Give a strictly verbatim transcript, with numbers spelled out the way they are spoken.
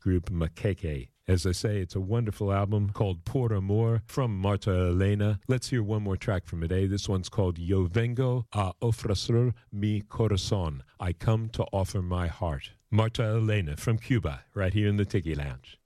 group Maqueque. As I say, it's a wonderful album called Por Amor from Marta Elena. Let's hear one more track from it, eh? This one's called Yo Vengo a Ofrecer Mi Corazón. I come to offer my heart. Marta Elena from Cuba, right here in the Tiki Lounge.